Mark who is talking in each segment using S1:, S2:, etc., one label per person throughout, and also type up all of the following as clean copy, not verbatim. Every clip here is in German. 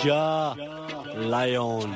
S1: Ja Lion.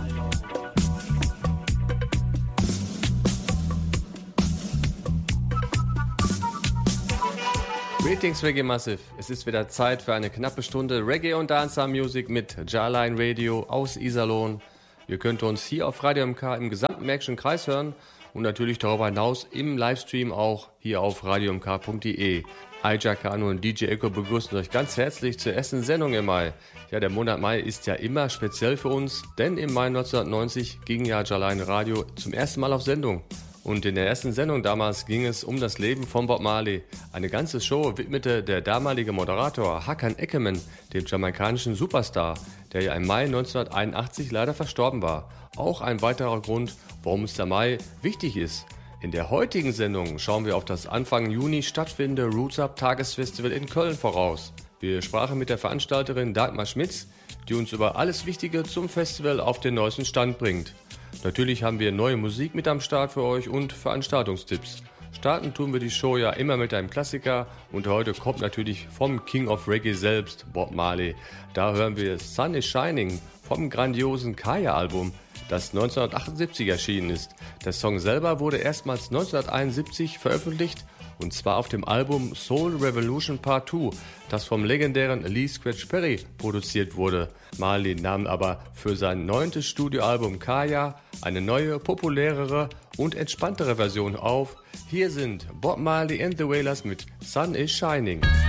S2: Greetings Reggae Massive, es ist wieder Zeit für eine knappe Stunde Reggae und Dancehall Music mit Jarline Radio aus Iserlohn. Ihr könnt uns hier auf Radio MK im gesamten Märkischen Kreis hören und natürlich darüber hinaus im Livestream auch hier auf radiomk.de. Aja Kano und DJ Echo begrüßen euch ganz herzlich zur ersten Sendung im Mai. Ja, der Monat Mai ist ja immer speziell für uns, denn im Mai 1990 ging ja Jarline Radio zum ersten Mal auf Sendung. Und in der ersten Sendung damals ging es um das Leben von Bob Marley. Eine ganze Show widmete der damalige Moderator Hakan Ackerman dem jamaikanischen Superstar, der ja im Mai 1981 leider verstorben war. Auch ein weiterer Grund, warum uns der Mai wichtig ist. In der heutigen Sendung schauen wir auf das Anfang Juni stattfindende Roots Up Tagesfestival in Köln voraus. Wir sprachen mit der Veranstalterin Dagmar Schmitz, die uns über alles Wichtige zum Festival auf den neuesten Stand bringt. Natürlich haben wir neue Musik mit am Start für euch und Veranstaltungstipps. Starten tun wir die Show ja immer mit einem Klassiker und heute kommt natürlich vom King of Reggae selbst, Bob Marley. Da hören wir Sun is Shining vom grandiosen Kaya-Album, das 1978 erschienen ist. Der Song selber wurde erstmals 1971 veröffentlicht und zwar auf dem Album Soul Revolution Part 2, das vom legendären Lee Scratch Perry produziert wurde. Marley nahm aber für sein 9. Studioalbum Kaya eine neue, populärere und entspanntere Version auf. Hier sind Bob Marley and the Wailers mit Sun is Shining.